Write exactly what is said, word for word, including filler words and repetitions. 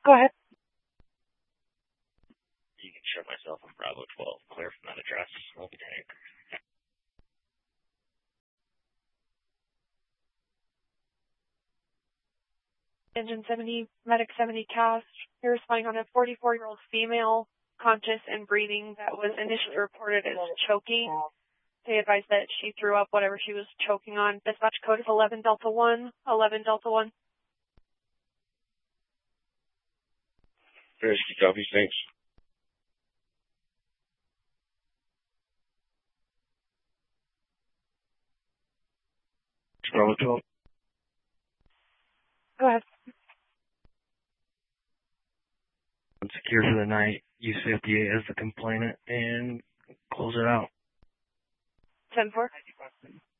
Go ahead. You can show myself on Bravo twelve, clear from that address. I'll be tank. Engine seventy, Medic seventy cast. You're responding on a forty-four-year-old female, conscious and breathing, that was initially reported as choking. They advised that she threw up whatever she was choking on. Dispatch code is eleven Delta one, eleven Delta one. Very copy, thanks. Bravo twelve. Go ahead. Secure for the night. Use fifty-eight as the complainant and close it out. ten four.